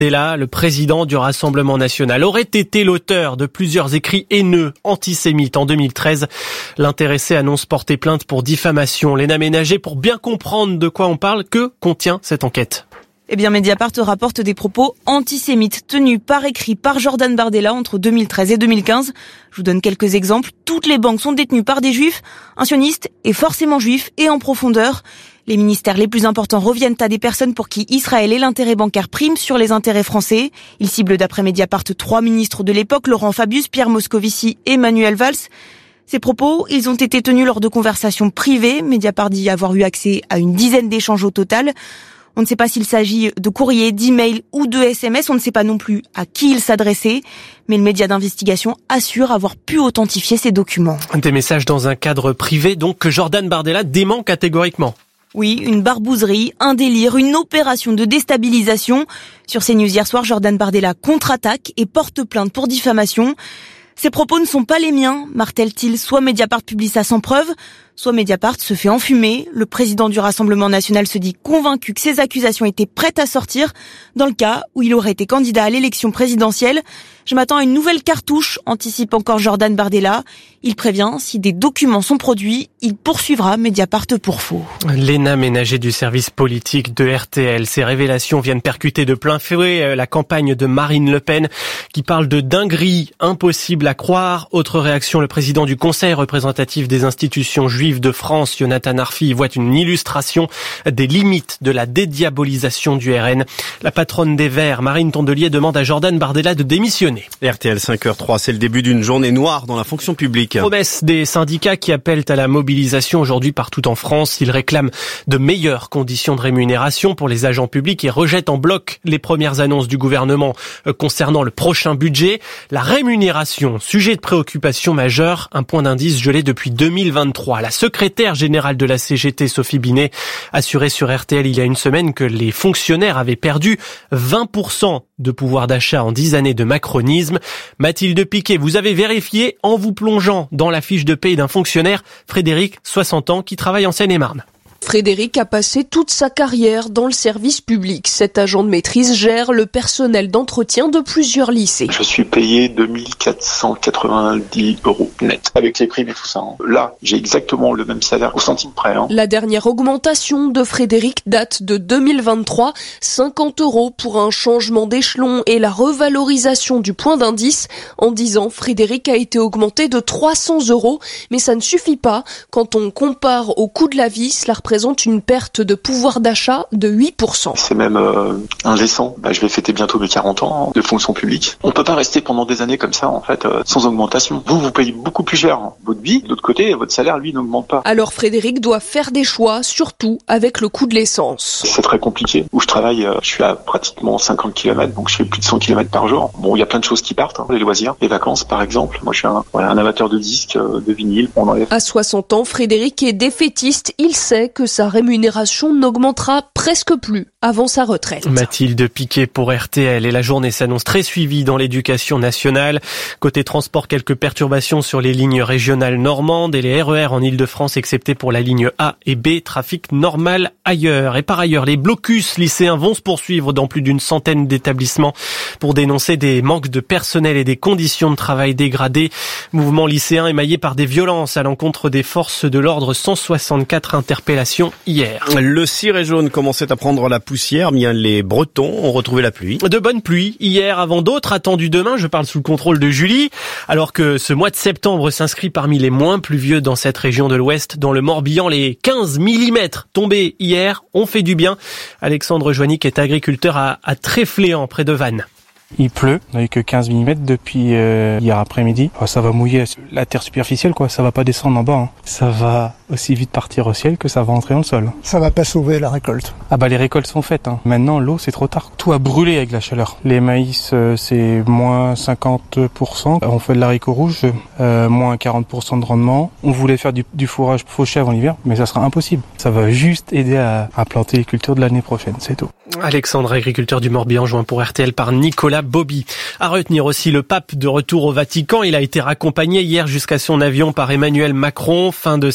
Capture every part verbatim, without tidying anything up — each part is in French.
Bardella, le président du Rassemblement national, aurait été l'auteur de plusieurs écrits haineux antisémites en deux mille treize. L'intéressé annonce porter plainte pour diffamation. Léna Ménager, pour bien comprendre de quoi on parle, que contient cette enquête ? Eh bien, Mediapart rapporte des propos antisémites tenus par écrit par Jordan Bardella entre deux mille treize et deux mille quinze. Je vous donne quelques exemples. Toutes les banques sont détenues par des juifs. Un sioniste est forcément juif et en profondeur. Les ministères les plus importants reviennent à des personnes pour qui Israël et l'intérêt bancaire priment sur les intérêts français. Il cible d'après Mediapart trois ministres de l'époque, Laurent Fabius, Pierre Moscovici et Manuel Valls. Ces propos, ils ont été tenus lors de conversations privées. Mediapart dit avoir eu accès à une dizaine d'échanges au total. On ne sait pas s'il s'agit de courriers, d'emails ou de S M S. On ne sait pas non plus à qui ils s'adressaient. Mais le média d'investigation assure avoir pu authentifier ces documents. Des messages dans un cadre privé, donc, que Jordan Bardella dément catégoriquement. Oui, une barbouzerie, un délire, une opération de déstabilisation. Sur CNews hier soir, Jordan Bardella contre-attaque et porte plainte pour diffamation. Ces propos ne sont pas les miens, martèle-t-il. Soit Mediapart publie ça sans preuve, soit Mediapart se fait enfumer. Le président du Rassemblement national se dit convaincu que ces accusations étaient prêtes à sortir dans le cas où il aurait été candidat à l'élection présidentielle. Je m'attends à une nouvelle cartouche, anticipe encore Jordan Bardella. Il prévient, si des documents sont produits, il poursuivra Mediapart pour faux. Léna Ménager du service politique de R T L. Ces révélations viennent percuter de plein fouet la campagne de Marine Le Pen qui parle de dinguerie impossible à croire. Autre réaction, le président du Conseil représentatif des institutions juives de France, Jonathan Arfi, voit une illustration des limites de la dédiabolisation du R N. La patronne des Verts, Marine Tondelier, demande à Jordan Bardella de démissionner. R T L cinq heures trois, c'est le début d'une journée noire dans la fonction publique. Promesse des syndicats qui appellent à la mobilisation aujourd'hui partout en France. Ils réclament de meilleures conditions de rémunération pour les agents publics et rejettent en bloc les premières annonces du gouvernement concernant le prochain budget. La rémunération, sujet de préoccupation majeure, un point d'indice gelé depuis deux mille vingt-trois. La secrétaire générale de la C G T, Sophie Binet, assurait sur R T L il y a une semaine que les fonctionnaires avaient perdu vingt pour cent de pouvoir d'achat en dix années de macronisme. Mathilde Piquet, vous avez vérifié en vous plongeant dans la fiche de paye d'un fonctionnaire, Frédéric, soixante ans, qui travaille en Seine-et-Marne. Frédéric a passé toute sa carrière dans le service public. Cet agent de maîtrise gère le personnel d'entretien de plusieurs lycées. Je suis payé deux mille quatre cent quatre-vingt-dix euros net, avec les primes et tout ça. Hein. Là, j'ai exactement le même salaire au centime près. Hein. La dernière augmentation de Frédéric date de deux mille vingt-trois, cinquante euros pour un changement d'échelon et la revalorisation du point d'indice. En dix ans, Frédéric a été augmenté de trois cents euros, mais ça ne suffit pas. Quand on compare au coût de la vie, cela représente une perte de pouvoir d'achat de huit pour cent. C'est même euh, indécent. Bah, je vais fêter bientôt mes quarante ans de fonction publique. On peut pas rester pendant des années comme ça, en fait, euh, sans augmentation. Vous, vous payez beaucoup plus cher hein, votre vie. De l'autre côté, votre salaire, lui, n'augmente pas. Alors Frédéric doit faire des choix, surtout avec le coût de l'essence. C'est très compliqué. Où je travaille, euh, je suis à pratiquement cinquante kilomètres, donc je fais plus de cent kilomètres par jour. Bon, il y a plein de choses qui partent. Hein. Les loisirs, les vacances, par exemple. Moi, je suis un, ouais, un amateur de disques, euh, de vinyle. On enlève. À soixante ans, Frédéric est défaitiste. Il sait que sa rémunération n'augmentera presque plus avant sa retraite. Mathilde Piquet pour R T L. Et la journée s'annonce très suivie dans l'éducation nationale. Côté transport, quelques perturbations sur les lignes régionales normandes et les R E R en Ile-de-France, excepté pour la ligne A et B. Trafic normal ailleurs. Et par ailleurs, les blocus lycéens vont se poursuivre dans plus d'une centaine d'établissements pour dénoncer des manques de personnel et des conditions de travail dégradées. Mouvement lycéen émaillé par des violences à l'encontre des forces de l'ordre. cent soixante-quatre interpellations hier. Le ciré jaune commençait à prendre la poussière, bien les Bretons ont retrouvé la pluie. De bonnes pluies hier avant d'autres attendues demain, je parle sous le contrôle de Julie, alors que ce mois de septembre s'inscrit parmi les moins pluvieux dans cette région de l'Ouest. Dans le Morbihan, les quinze millimètres tombés hier ont fait du bien. Alexandre Joannick est agriculteur à, à Tréfléan, près de Vannes. Il pleut, on n'a eu que quinze millimètres depuis euh, hier après-midi. Oh, ça va mouiller la terre superficielle, quoi. Ça va pas descendre en bas. Hein. Ça va aussi vite partir au ciel que ça va entrer dans le sol. Ça va pas sauver la récolte. Ah bah les récoltes sont faites. Hein. Maintenant l'eau c'est trop tard. Tout a brûlé avec la chaleur. Les maïs euh, c'est moins cinquante pour cent. On fait de l'haricot rouge, euh, moins quarante pour cent de rendement. On voulait faire du, du fourrage fauché avant l'hiver, mais ça sera impossible. Ça va juste aider à, à planter les cultures de l'année prochaine, c'est tout. Alexandre, agriculteur du Morbihan, joint pour R T L par Nicolas Bobby. À retenir aussi le pape de retour au Vatican. Il a été raccompagné hier jusqu'à son avion par Emmanuel Macron. Fin de cette visite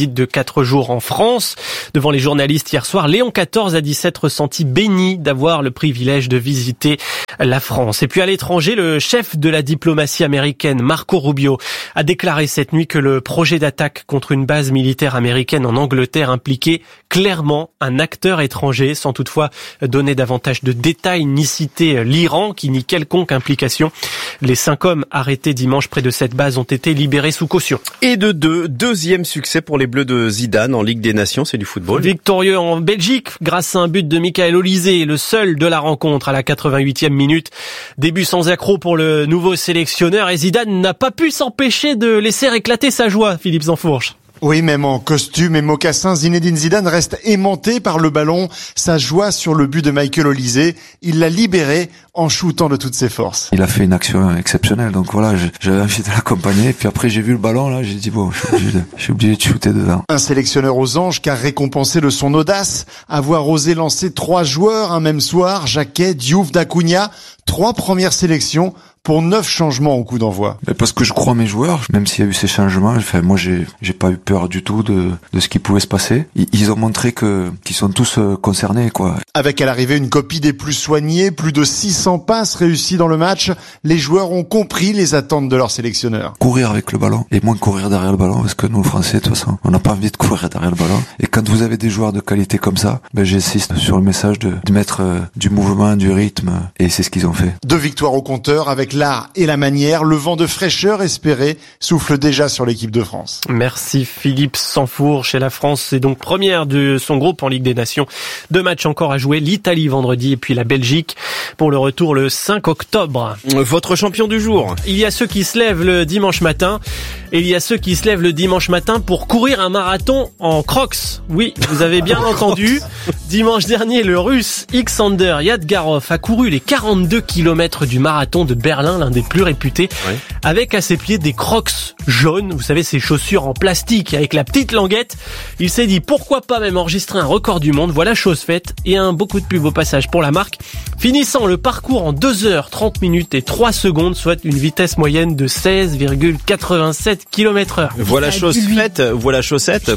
visite de quatre jours en France. Devant les journalistes hier soir, Léon quatorze a dit s'être ressenti béni d'avoir le privilège de visiter la France. Et puis à l'étranger, le chef de la diplomatie américaine, Marco Rubio, a déclaré cette nuit que le projet d'attaque contre une base militaire américaine en Angleterre impliquait clairement un acteur étranger, sans toutefois donner davantage de détails ni citer l'Iran qui nie quelconque implication. Les cinq hommes arrêtés dimanche près de cette base ont été libérés sous caution. Et de deux, deuxième succès pour les Bleus de Zidane en Ligue des Nations, c'est du football. Victorieux en Belgique grâce à un but de Michael Olise, le seul de la rencontre à la quatre-vingt-huitième minute. Début sans accroc pour le nouveau sélectionneur et Zidane n'a pas pu s'empêcher de laisser éclater sa joie, Philippe Sansfourche. Oui, même en costume et mocassins, Zinedine Zidane reste aimanté par le ballon. Sa joie sur le but de Michael Olise, il l'a libéré en shootant de toutes ses forces. Il a fait une action exceptionnelle, donc voilà, j'avais envie de l'accompagner. Puis après, j'ai vu le ballon, là, j'ai dit bon, je suis obligé de, je suis obligé de shooter dedans. Un sélectionneur aux anges qui a récompensé de son audace, avoir osé lancer trois joueurs un même soir, Jacquet, Diouf, Dacunia, trois premières sélections pour neuf changements au coup d'envoi. Mais parce que je crois en mes joueurs, même s'il y a eu ces changements, enfin, moi j'ai j'ai pas eu peur du tout de de ce qui pouvait se passer. Ils, ils ont montré que qu'ils sont tous euh, concernés, quoi. Avec à l'arrivée une copie des plus soignés, plus de six cents passes réussies dans le match, les joueurs ont compris les attentes de leur sélectionneur. Courir avec le ballon et moins courir derrière le ballon, parce que nous Français de toute façon, on n'a pas envie de courir derrière le ballon. Et quand vous avez des joueurs de qualité comme ça, ben j'insiste sur le message de, de mettre euh, du mouvement, du rythme, et c'est ce qu'ils ont fait. Deux victoires au compteur avec l'art et la manière, le vent de fraîcheur espéré souffle déjà sur l'équipe de France. Merci Philippe Sansfourche. Et la France est donc première de son groupe en Ligue des Nations. Deux matchs encore à jouer, l'Italie vendredi et puis la Belgique pour le retour le cinq octobre. Votre champion du jour. Il y a ceux qui se lèvent le dimanche matin et il y a ceux qui se lèvent le dimanche matin pour courir un marathon en Crocs. Oui, vous avez bien entendu. Dimanche dernier, le Russe Alexander Yadgarov a couru les quarante-deux kilomètres du marathon de Berlin, l'un des plus réputés, oui. Avec à ses pieds des Crocs jaunes, vous savez, ces chaussures en plastique avec la petite languette. Il s'est dit pourquoi pas même enregistrer un record du monde, voilà chose faite, et un beaucoup de pub au passage pour la marque, finissant le parcours en deux heures trente minutes et trois secondes, soit une vitesse moyenne de seize virgule quatre-vingt-sept kilomètres heure. Voilà chose lui... faite, voilà chaussette.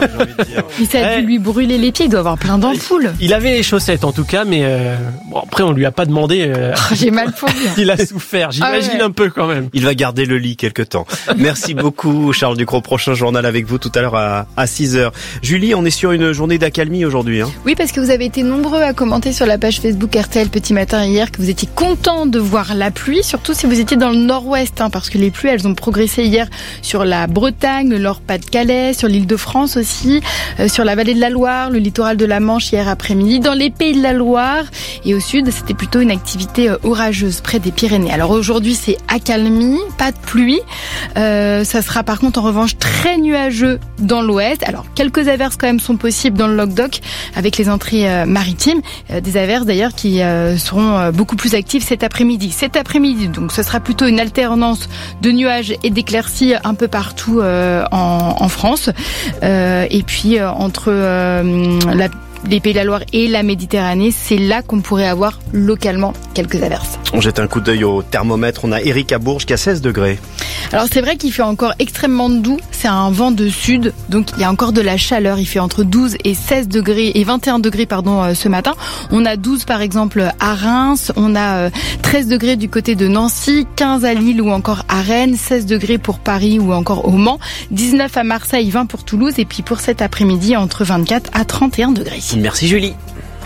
Il ça a dû lui brûler les pieds, il doit avoir plein d'ampoules. Il avait les chaussettes en tout cas, mais euh, bon, après on lui a pas demandé. Euh, oh, j'ai mal pour lui. Il a souffert, j'imagine ah ouais. un peu quand même. Il va garder le lit quelque temps. Merci beaucoup Charles Ducrot, prochain journal avec vous tout à l'heure à, à six heures. Julie, on est sur une journée d'accalmie aujourd'hui. Hein. Oui, parce que vous avez été nombreux à commenter sur la page Facebook R T L Petit Matin hier que vous étiez contents de voir la pluie, surtout si vous étiez dans le nord-ouest, hein, parce que les pluies elles ont progressé hier sur la Bretagne, le Nord-Pas-de-Calais, sur l'île de France aussi, euh, sur la vallée de la Loire, le littoral de la Manche hier après-midi, dans les Pays de la Loire et au sud, c'était plutôt une activité euh, orageuse près des Pyrénées. Alors aujourd'hui, c'est accalmie, pas de pluie. Euh, ça sera par contre en revanche très nuageux dans l'ouest. Alors quelques averses quand même sont possibles dans le Languedoc avec les entrées euh, maritimes. Euh, des averses d'ailleurs qui euh, seront euh, beaucoup plus actives cet après-midi. Cet après-midi, donc ce sera plutôt une alternance de nuages et d'éclaircies un peu partout euh, en, en France. Euh, et puis euh, entre euh, la les Pays de la Loire et la Méditerranée, c'est là qu'on pourrait avoir localement quelques averses. On jette un coup d'œil au thermomètre. On a Eric à Bourges qui a seize degrés. Alors c'est vrai qu'il fait encore extrêmement doux. C'est un vent de sud, donc il y a encore de la chaleur. Il fait entre douze et seize degrés et vingt et un degrés pardon ce matin. On a douze par exemple à Reims. On a treize degrés du côté de Nancy, quinze à Lille ou encore à Rennes, seize degrés pour Paris ou encore au Mans, dix-neuf à Marseille, vingt pour Toulouse et puis pour cet après-midi entre vingt-quatre à trente et un degrés. Merci Julie.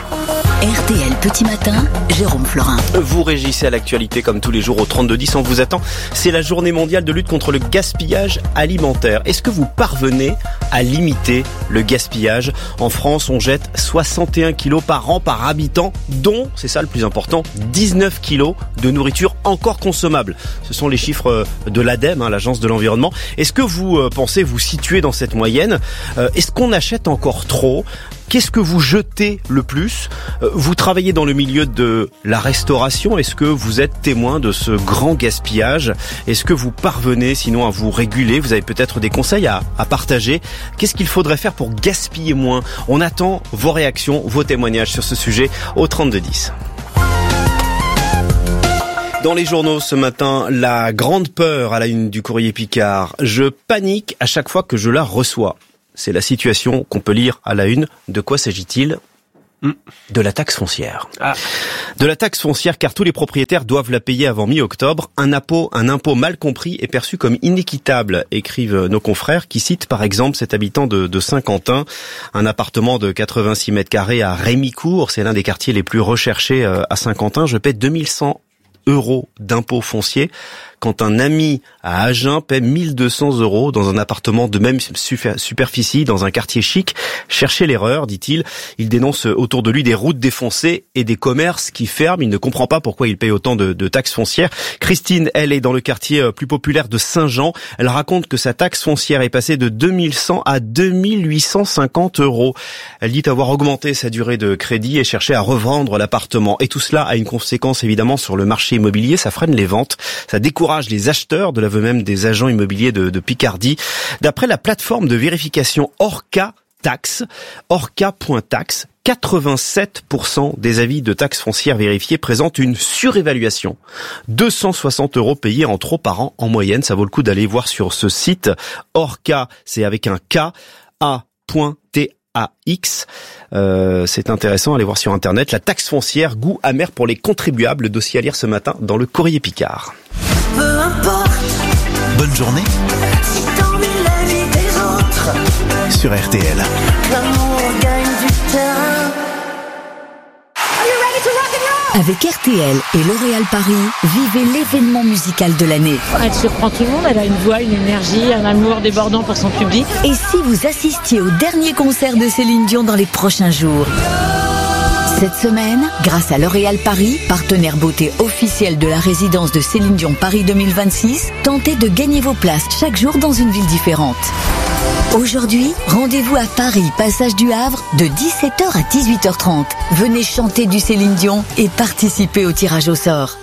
R T L Petit Matin, Jérôme Florin. Vous régissez à l'actualité comme tous les jours au trente-deux dix, on vous attend. C'est la journée mondiale de lutte contre le gaspillage alimentaire. Est-ce que vous parvenez à limiter le gaspillage ? En France, on jette soixante et un kilos par an par habitant, dont, c'est ça le plus important, dix-neuf kilos de nourriture encore consommable. Ce sont les chiffres de l'ADEME, hein, l'Agence de l'environnement. Est-ce que vous euh, pensez vous situer dans cette moyenne ? euh, Est-ce qu'on achète encore trop ? Qu'est-ce que vous jetez le plus ? Vous travaillez dans le milieu de la restauration. Est-ce que vous êtes témoin de ce grand gaspillage ? Est-ce que vous parvenez sinon à vous réguler ? Vous avez peut-être des conseils à, à partager. Qu'est-ce qu'il faudrait faire pour gaspiller moins ? On attend vos réactions, vos témoignages sur ce sujet au trente-deux dix. Dans les journaux ce matin, la grande peur à la une du Courrier Picard. Je panique à chaque fois que je la reçois. c'est la situation qu'on peut lire à la une. De quoi s'agit-il ? De la taxe foncière. Ah. De la taxe foncière, car tous les propriétaires doivent la payer avant mi-octobre. Un impôt, un impôt mal compris est perçu comme inéquitable, écrivent nos confrères, qui citent par exemple cet habitant de, de Saint-Quentin, un appartement de quatre-vingt-six mètres carrés à Rémicourt. C'est l'un des quartiers les plus recherchés à Saint-Quentin. Je paie deux mille cent euros d'impôt foncier, quand un ami à Agen paie mille deux cents euros dans un appartement de même superficie, dans un quartier chic. Cherchez l'erreur, dit-il. Il dénonce autour de lui des routes défoncées et des commerces qui ferment. Il ne comprend pas pourquoi il paye autant de, de taxes foncières. Christine, elle, est dans le quartier plus populaire de Saint-Jean. Elle raconte que sa taxe foncière est passée de deux mille cent à deux mille huit cent cinquante euros. Elle dit avoir augmenté sa durée de crédit et cherché à revendre l'appartement. Et tout cela a une conséquence évidemment sur le marché immobilier. Ça freine les ventes, ça décourage les acheteurs, de l'aveu même des agents immobiliers de, de Picardie. D'après la plateforme de vérification Orca Tax, orca point tax, quatre-vingt-sept pour cent des avis de taxes foncières vérifiés présentent une surévaluation. deux cent soixante euros payés en trop par an en moyenne. Ça vaut le coup d'aller voir sur ce site. Orca, c'est avec un K, A.T A X. Euh, c'est intéressant, allez voir sur internet. La taxe foncière, goût amer pour les contribuables. Le dossier à lire ce matin dans le Courrier Picard. Peu importe. Bonne journée. Si t'ennuies la vie des autres. Sur R T L. L'amour gagne du terrain. Avec R T L et L'Oréal Paris, vivez l'événement musical de l'année. Elle surprend tout le monde, elle a une voix, une énergie, un amour débordant pour son public. Et si vous assistiez au dernier concert de Céline Dion dans les prochains jours ? Cette semaine, grâce à L'Oréal Paris, partenaire beauté officiel de la résidence de Céline Dion Paris deux mille vingt-six, tentez de gagner vos places chaque jour dans une ville différente. Aujourd'hui, rendez-vous à Paris, passage du Havre, de dix-sept heures à dix-huit heures trente. Venez chanter du Céline Dion et participer au tirage au sort.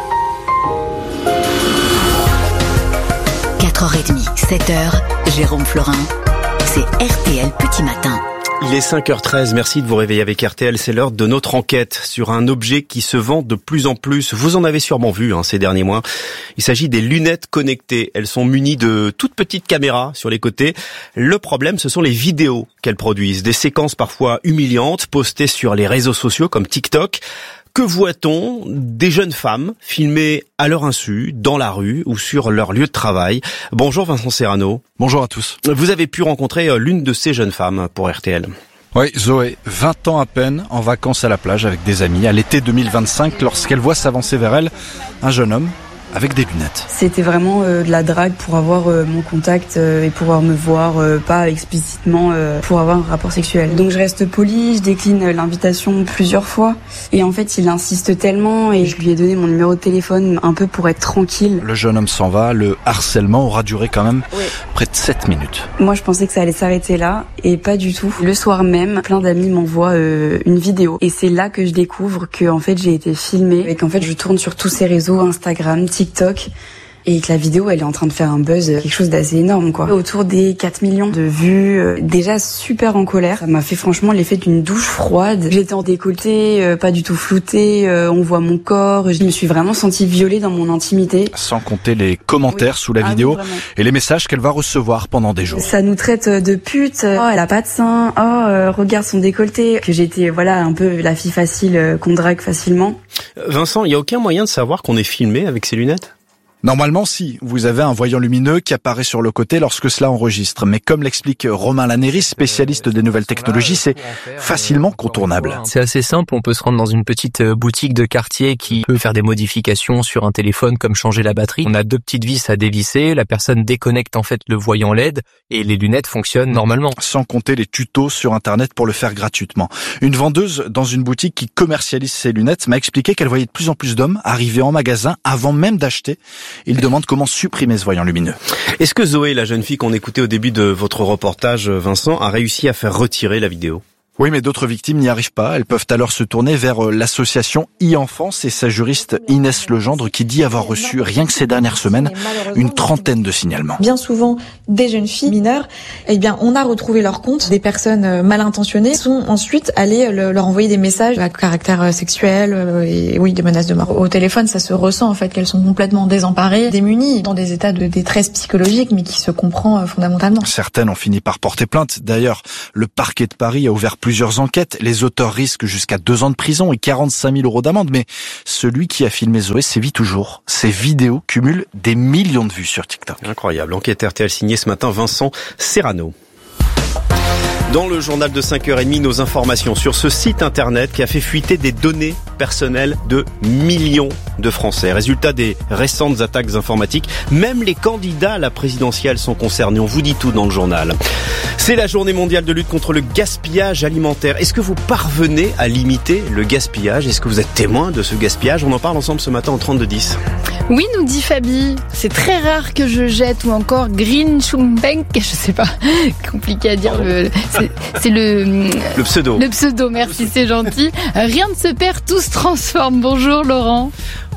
quatre heures trente, sept heures, Jérôme Florin, c'est R T L Petit Matin. Il est cinq heures treize, merci de vous réveiller avec R T L. C'est l'heure de notre enquête sur un objet qui se vend de plus en plus. Vous en avez sûrement vu hein, ces derniers mois. Il s'agit des lunettes connectées. Elles sont munies de toutes petites caméras sur les côtés. Le problème, ce sont les vidéos qu'elles produisent. Des séquences parfois humiliantes postées sur les réseaux sociaux comme TikTok. Que voit-on? Des jeunes femmes filmées à leur insu, dans la rue ou sur leur lieu de travail. Bonjour Vincent Serrano. Bonjour à tous. Vous avez pu rencontrer l'une de ces jeunes femmes pour R T L. Oui, Zoé, vingt ans à peine, en vacances à la plage avec des amis, à l'été deux mille vingt-cinq, lorsqu'elle voit s'avancer vers elle un jeune homme avec des lunettes. C'était vraiment euh, de la drague pour avoir euh, mon contact euh, et pouvoir me voir, euh, pas explicitement euh, pour avoir un rapport sexuel. Donc je reste polie, je décline l'invitation plusieurs fois et en fait il insiste tellement et je lui ai donné mon numéro de téléphone un peu pour être tranquille. Le jeune homme s'en va, le harcèlement aura duré quand même oui. près de sept minutes. Moi je pensais que ça allait s'arrêter là et pas du tout. Le soir même, plein d'amis m'envoient euh, une vidéo et c'est là que je découvre que en fait j'ai été filmée et qu'en fait je tourne sur tous ces réseaux, Instagram, TikTok, et que la vidéo elle est en train de faire un buzz, quelque chose d'assez énorme quoi. Autour des quatre millions de vues, euh, déjà super en colère. Ça m'a fait franchement l'effet d'une douche froide. J'étais en décolleté, euh, pas du tout floutée, euh, on voit mon corps. Je me suis vraiment sentie violée dans mon intimité. Sans compter les commentaires oui. sous la ah, vidéo oui, et les messages qu'elle va recevoir pendant des jours. Ça nous traite de pute. Oh, elle a pas de sein. Oh, euh, regarde son décolleté. Que j'étais voilà un peu la fille facile euh, qu'on drague facilement. Vincent, il y a aucun moyen de savoir qu'on est filmé avec ces lunettes ? Normalement, si. Vous avez un voyant lumineux qui apparaît sur le côté lorsque cela enregistre. Mais comme l'explique Romain Lanéry, spécialiste des nouvelles technologies, c'est facilement contournable. C'est assez simple. On peut se rendre dans une petite boutique de quartier qui peut faire des modifications sur un téléphone, comme changer la batterie. On a deux petites vis à dévisser. La personne déconnecte en fait le voyant L E D et les lunettes fonctionnent normalement. Sans compter les tutos sur Internet pour le faire gratuitement. Une vendeuse dans une boutique qui commercialise ses lunettes m'a expliqué qu'elle voyait de plus en plus d'hommes arriver en magasin avant même d'acheter. Il demande comment supprimer ce voyant lumineux. Est-ce que Zoé, la jeune fille qu'on écoutait au début de votre reportage, Vincent, a réussi à faire retirer la vidéo ? Oui, mais d'autres victimes n'y arrivent pas. Elles peuvent alors se tourner vers l'association e-Enfance et sa juriste Inès Legendre qui dit avoir reçu, rien que ces dernières semaines, une trentaine de signalements. Bien souvent, des jeunes filles mineures, eh bien, on a retrouvé leur compte. Des personnes mal intentionnées sont ensuite allées leur envoyer des messages à caractère sexuel et oui, des menaces de mort. Au téléphone, ça se ressent en fait qu'elles sont complètement désemparées, démunies, dans des états de détresse psychologique, mais qui se comprend fondamentalement. Certaines ont fini par porter plainte. D'ailleurs, le parquet de Paris a ouvert plusieurs enquêtes. Les auteurs risquent jusqu'à deux ans de prison et quarante-cinq mille euros d'amende. Mais celui qui a filmé Zoé sévit toujours. Ses vidéos cumulent des millions de vues sur TikTok. Incroyable. Enquête R T L signée ce matin Vincent Serrano. Dans le journal de cinq heures trente, nos informations sur ce site internet qui a fait fuiter des données personnelles de millions de Français. Résultat des récentes attaques informatiques, même les candidats à la présidentielle sont concernés. On vous dit tout dans le journal. C'est la journée mondiale de lutte contre le gaspillage alimentaire. Est-ce que vous parvenez à limiter le gaspillage ? Est-ce que vous êtes témoin de ce gaspillage ? On en parle ensemble ce matin au trente-deux dix. Oui, nous dit Fabi, c'est très rare que je jette, ou encore Green Schumbank, je sais pas, compliqué à dire, le, c'est, c'est le... Le pseudo. Le pseudo, merci, c'est gentil. Rien ne se perd, tout se transforme. Bonjour Laurent.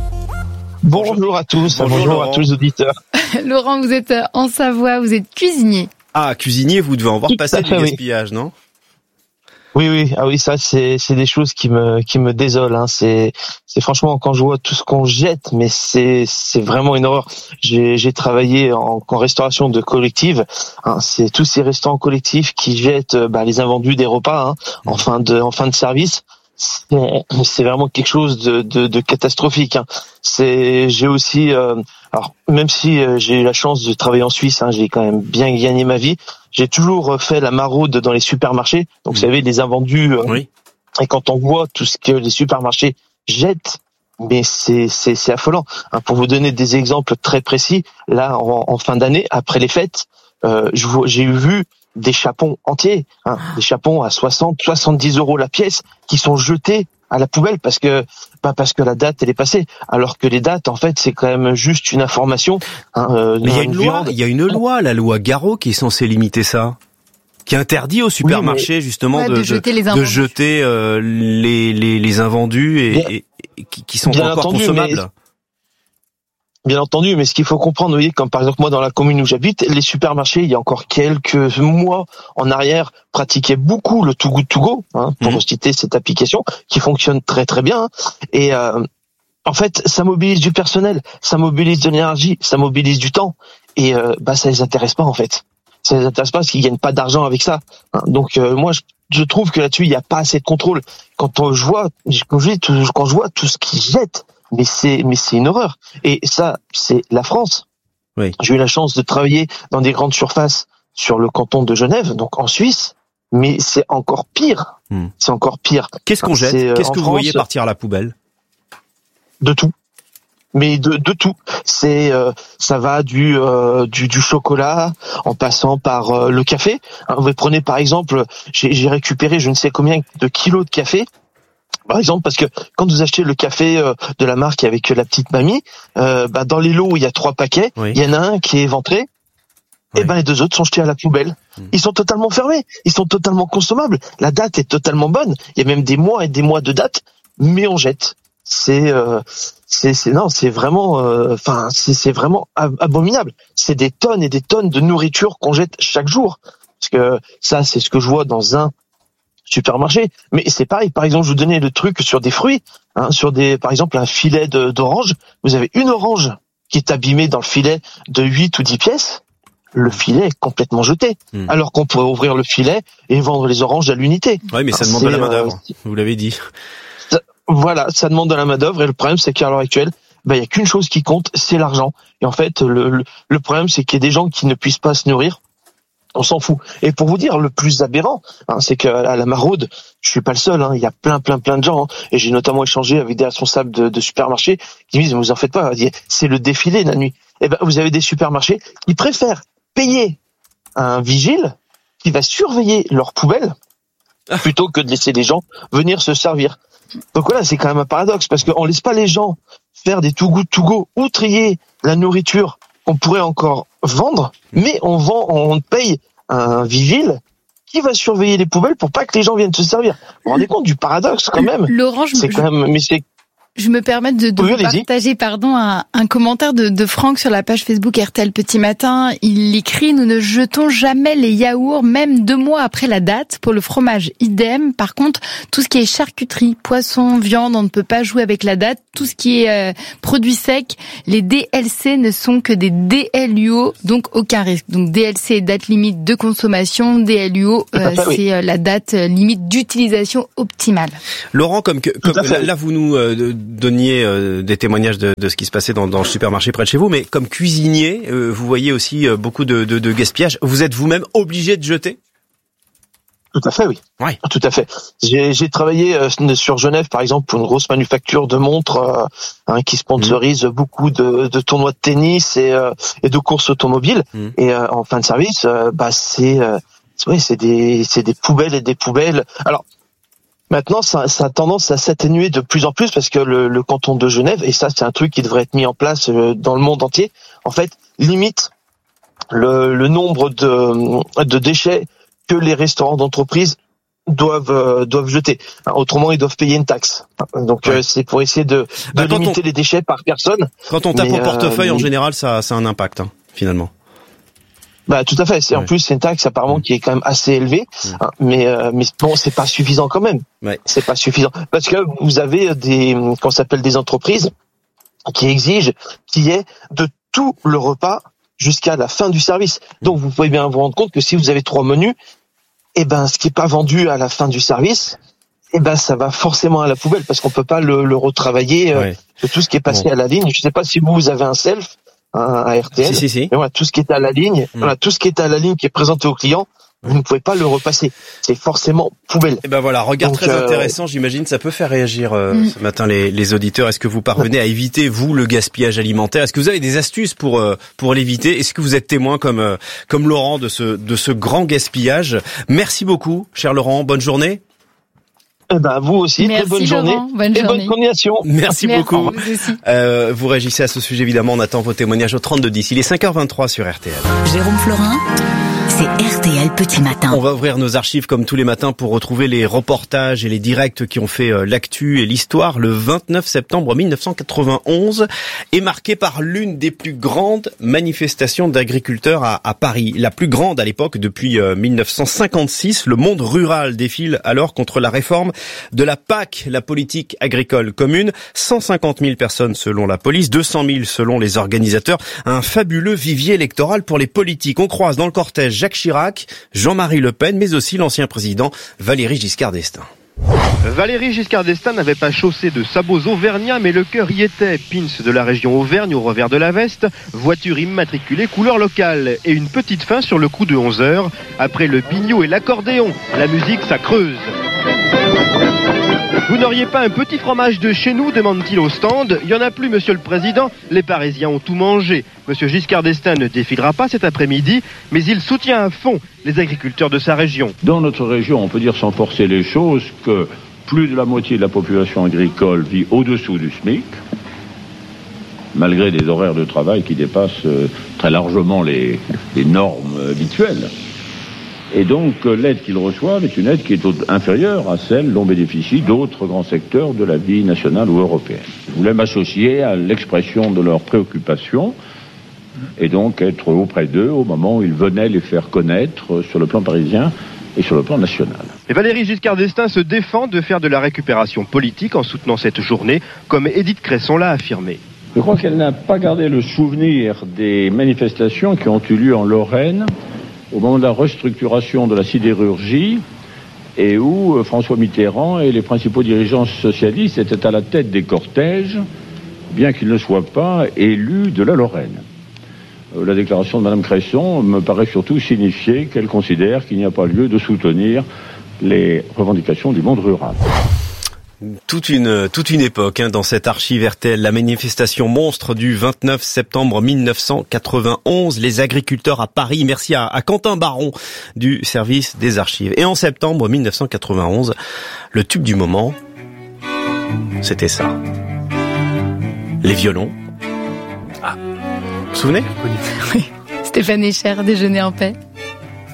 Bonjour à tous, bonjour, bonjour à tous les auditeurs. Laurent, vous êtes en Savoie, vous êtes cuisinier. Ah, cuisinier, vous devez en voir passer du gaspillage, oui. Non ? Oui, oui, ah oui, ça c'est c'est des choses qui me qui me désolent. Hein. C'est c'est franchement quand je vois tout ce qu'on jette, mais c'est c'est vraiment une horreur. J'ai j'ai travaillé en, en restauration de collective. Hein. C'est tous ces restaurants collectifs qui jettent bah, les invendus des repas hein, en fin de en fin de service. C'est, c'est vraiment quelque chose de, de, de catastrophique. Hein. C'est, j'ai aussi, euh, alors même si euh, j'ai eu la chance de travailler en Suisse, hein, j'ai quand même bien gagné ma vie. J'ai toujours fait la maraude dans les supermarchés. Donc, mmh. vous savez, les invendus. Euh, oui. Et quand on voit tout ce que les supermarchés jettent, mais c'est c'est, c'est affolant. Hein, pour vous donner des exemples très précis, là, en, en fin d'année, après les fêtes, euh, je, j'ai vu des chapons entiers, hein, des chapons à soixante, soixante-dix euros la pièce, qui sont jetés à la poubelle parce que, bah parce que la date elle est passée. Alors que les dates, en fait, c'est quand même juste une information. Hein, euh, Mais il y a une loi, il y a une loi, la loi Garot, qui est censée limiter ça, qui interdit aux supermarchés oui, mais... justement ouais, de, de jeter les de jeter euh, les, les les invendus et, bien, et, et qui, qui sont encore entendu, consommables. Mais... Bien entendu, mais ce qu'il faut comprendre, vous voyez, comme par exemple moi dans la commune où j'habite, les supermarchés, il y a encore quelques mois en arrière, pratiquaient beaucoup le Too Good To Go, hein, pour mmh. citer cette application, qui fonctionne très très bien. Hein, et euh, en fait, ça mobilise du personnel, ça mobilise de l'énergie, ça mobilise du temps, et euh, bah ça les intéresse pas en fait. Ça les intéresse pas parce qu'ils gagnent pas d'argent avec ça. Hein, donc euh, moi, je, je trouve que là-dessus, il y a pas assez de contrôle. Quand on, je vois, quand je, tout, quand je vois tout ce qu'ils jettent. Mais c'est, mais c'est une horreur. Et ça, c'est la France. Oui. J'ai eu la chance de travailler dans des grandes surfaces sur le canton de Genève, donc en Suisse. Mais c'est encore pire. Hmm. C'est encore pire. Qu'est-ce qu'on jette? C'est, Qu'est-ce que vous France, voyez partir à la poubelle? De tout. Mais de, de tout. C'est, euh, ça va du, euh, du, du chocolat, en passant par euh, le café. Hein, vous prenez par exemple, j'ai, j'ai récupéré je ne sais combien de kilos de café. Par exemple, parce que quand vous achetez le café euh, de la marque avec la petite mamie, euh, bah, dans les lots où il y a trois paquets, il oui. y en a un qui est éventré, oui. et ben les deux autres sont jetés à la poubelle. Mmh. Ils sont totalement fermés, ils sont totalement consommables. La date est totalement bonne. Il y a même des mois et des mois de date, mais on jette. C'est, euh, c'est, c'est non, c'est vraiment, enfin, euh, c'est, c'est vraiment abominable. C'est des tonnes et des tonnes de nourriture qu'on jette chaque jour. Parce que ça, c'est ce que je vois dans un supermarché, mais c'est pareil. Par exemple, je vous donnais le truc sur des fruits, hein, sur des, par exemple, un filet de, d'orange. Vous avez une orange qui est abîmée dans le filet de huit ou dix pièces. Le filet est complètement jeté, mmh. alors qu'on pourrait ouvrir le filet et vendre les oranges à l'unité. Oui, mais ça demande de la main d'œuvre. Euh, vous l'avez dit. Ça, voilà, ça demande de la main d'œuvre. Et le problème, c'est qu'à l'heure actuelle, ben, il y a qu'une chose qui compte, c'est l'argent. Et en fait, le, le, le problème, c'est qu'il y a des gens qui ne puissent pas se nourrir. On s'en fout. Et pour vous dire, le plus aberrant, hein, c'est qu'à la maraude, je suis pas le seul. Hein, il y a plein, plein, plein de gens. Hein, et j'ai notamment échangé avec des responsables de, de supermarchés qui me disent, vous en faites pas. C'est le défilé la nuit. Eh ben, vous avez des supermarchés qui préfèrent payer un vigile qui va surveiller leurs poubelles plutôt que de laisser les gens venir se servir. Donc voilà, c'est quand même un paradoxe parce qu'on laisse pas les gens faire des Too Good To Go ou trier la nourriture qu'on pourrait encore vendre, mais on vend, on paye un vigile qui va surveiller les poubelles pour pas que les gens viennent se servir? Vous vous rendez compte du paradoxe quand même? Laurent, je c'est me... quand même, mais c'est Je me permets de, de oui, vous partager pardon, un, un commentaire de, de Franck sur la page Facebook R T L Petit Matin. Il écrit « Nous ne jetons jamais les yaourts, même deux mois après la date. Pour le fromage, idem. Par contre, tout ce qui est charcuterie, poisson, viande, on ne peut pas jouer avec la date. Tout ce qui est euh, produits secs, les D L C ne sont que des D L U O, donc aucun risque. Donc D L C, date limite de consommation. D L U O, euh, fait, oui. c'est euh, la date limite d'utilisation optimale. » Laurent, comme, que, comme là, là, vous nous... Euh, donniez euh, des témoignages de, de ce qui se passait dans, dans le supermarché près de chez vous, mais comme cuisinier, euh, vous voyez aussi euh, beaucoup de, de, de gaspillage. Vous êtes vous-même obligé de jeter? Tout à fait, oui. Ouais. Tout à fait. J'ai, j'ai travaillé euh, sur Genève, par exemple, pour une grosse manufacture de montres euh, hein, qui sponsorise mmh. beaucoup de, de tournois de tennis et, euh, et de courses automobiles. Mmh. Et euh, en fin de service, euh, bah c'est, euh, c'est, ouais, c'est des, c'est des poubelles et des poubelles. Alors. Maintenant, ça, ça a tendance à s'atténuer de plus en plus parce que le, le canton de Genève, et ça c'est un truc qui devrait être mis en place dans le monde entier, en fait, limite le, le nombre de, de déchets que les restaurants d'entreprise doivent euh, doivent jeter. Autrement, ils doivent payer une taxe. Donc ouais. euh, c'est pour essayer de, de bah, limiter on, les déchets par personne. Quand on tape mais, au portefeuille, euh, en général, ça, ça a un impact, hein, finalement. Bah tout à fait. C'est ouais. En plus c'est une taxe apparemment mmh. qui est quand même assez élevée, mmh. hein, mais euh, mais bon c'est pas suffisant quand même. Ouais. C'est pas suffisant parce que vous avez des qu'on s'appelle des entreprises qui exigent qu'il y ait de tout le repas jusqu'à la fin du service. Donc vous pouvez bien vous rendre compte que si vous avez trois menus, eh ben ce qui est pas vendu à la fin du service, eh ben ça va forcément à la poubelle parce qu'on peut pas le, le retravailler euh, ouais. de tout ce qui est passé bon. à la ligne. Je sais pas si vous, vous avez un self. à R T L. Si, si, si. Et voilà, tout ce qui est à la ligne, mmh. voilà, tout ce qui est à la ligne qui est présenté au client, vous ne pouvez pas le repasser. C'est forcément poubelle. Et ben voilà, regard Donc, très euh... intéressant. J'imagine ça peut faire réagir euh, mmh. ce matin les, les auditeurs. Est-ce que vous parvenez à éviter vous le gaspillage alimentaire? Est-ce que vous avez des astuces pour euh, pour l'éviter? Est-ce que vous êtes témoin comme euh, comme Laurent de ce de ce grand gaspillage? Merci beaucoup, cher Laurent. Bonne journée. Eh ben, vous aussi, Merci, très bonne Laurent, journée bonne et journée. bonne continuation. Merci, Merci beaucoup. Vous, euh, vous réagissez à ce sujet, évidemment. On attend vos témoignages au trente-deux dix. Il est cinq heures vingt-trois sur R T L. Jérôme Florin, c'est R T L Petit Matin. On va ouvrir nos archives comme tous les matins pour retrouver les reportages et les directs qui ont fait euh, l'actu et l'histoire. Le vingt-neuf septembre mille neuf cent quatre-vingt-onze est marqué par l'une des plus grandes manifestations d'agriculteurs à, à Paris. La plus grande à l'époque depuis euh, mille neuf cent cinquante-six. Le monde rural défile alors contre la réforme de la P A C, la politique agricole commune. cent cinquante mille personnes selon la police, deux cent mille selon les organisateurs. Un fabuleux vivier électoral pour les politiques. On croise dans le cortège Jacques Chirac, Jean-Marie Le Pen, mais aussi l'ancien président Valéry Giscard d'Estaing. Valéry Giscard d'Estaing n'avait pas chaussé de sabots auvergnats, mais le cœur y était. Pins de la région Auvergne au revers de la veste, voiture immatriculée couleur locale et une petite fin sur le coup de onze heures. Après le bignot et l'accordéon, la musique ça creuse. Vous n'auriez pas un petit fromage de chez nous, demande-t-il au stand. Il n'y en a plus, monsieur le président. Les Parisiens ont tout mangé. Monsieur Giscard d'Estaing ne défilera pas cet après-midi, mais il soutient à fond les agriculteurs de sa région. Dans notre région, on peut dire sans forcer les choses que plus de la moitié de la population agricole vit au-dessous du SMIC, malgré des horaires de travail qui dépassent très largement les, les normes habituelles. Et donc l'aide qu'ils reçoivent est une aide qui est inférieure à celle dont bénéficient d'autres grands secteurs de la vie nationale ou européenne. Je voulais m'associer à l'expression de leurs préoccupations et donc être auprès d'eux au moment où ils venaient les faire connaître sur le plan parisien et sur le plan national. Et Valéry Giscard d'Estaing se défend de faire de la récupération politique en soutenant cette journée, comme Édith Cresson l'a affirmé. Je crois qu'elle n'a pas gardé le souvenir des manifestations qui ont eu lieu en Lorraine au moment de la restructuration de la sidérurgie et où François Mitterrand et les principaux dirigeants socialistes étaient à la tête des cortèges, bien qu'ils ne soient pas élus de la Lorraine. La déclaration de Madame Cresson me paraît surtout signifier qu'elle considère qu'il n'y a pas lieu de soutenir les revendications du monde rural. Toute une toute une époque hein, dans cette archive R T L, la manifestation monstre du vingt-neuf septembre mille neuf cent quatre-vingt-onze, les agriculteurs à Paris. Merci à, à Quentin Baron du service des archives. Et en septembre mille neuf cent quatre-vingt-onze, le tube du moment, c'était ça. Les violons. Ah, vous vous souvenez ? Oui, Stéphane Echer, Déjeuner en paix.